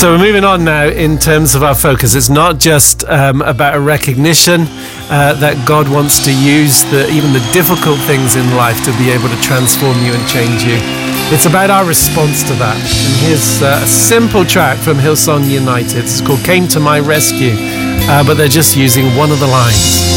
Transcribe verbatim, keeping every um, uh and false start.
So we're moving on now in terms of our focus. It's not just um, about a recognition uh, that God wants to use the, even the difficult things in life to be able to transform you and change you. It's about our response to that. And here's uh, a simple track from Hillsong United. It's called Came to My Rescue, uh, but they're just using one of the lines.